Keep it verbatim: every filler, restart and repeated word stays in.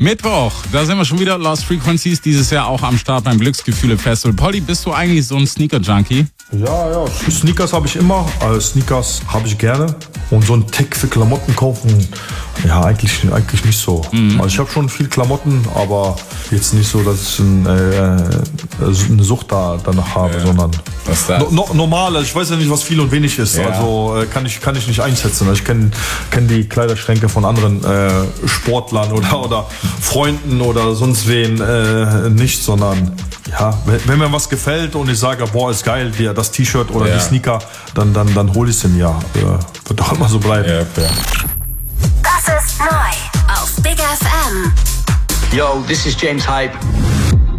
Mittwoch, da sind wir schon wieder. Lost Frequencies, dieses Jahr auch am Start beim Glücksgefühle Festival. Polly, bist du eigentlich so ein Sneaker-Junkie? Ja, ja, Sneakers habe ich immer, also Sneakers habe ich gerne. Und so ein Tick für Klamotten kaufen, ja, eigentlich, eigentlich nicht so. Mhm. Also ich habe schon viel Klamotten, aber jetzt nicht so, dass ich ein, äh, eine Sucht da, danach habe, ja. sondern no, no, normal. Also ich weiß ja nicht, was viel und wenig ist, ja. also äh, kann, ich, kann ich nicht einschätzen. Also ich kenne kenn die Kleiderschränke von anderen äh, Sportlern oder, oder Freunden oder sonst wen äh, nicht, sondern ja, wenn mir was gefällt und ich sage, boah, ist geil, die, das T-Shirt oder ja. die Sneaker, dann, dann, dann hole ich es im Jahr. Ja, wird doch immer so bleiben. Ja, ja. Das ist neu auf Big F M. Yo, this is James Hype.